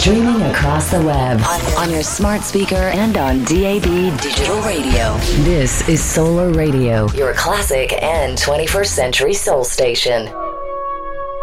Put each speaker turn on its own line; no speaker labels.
Streaming across the web, on your smart speaker and on DAB digital radio. This is Solar Radio, your classic and 21st century soul station.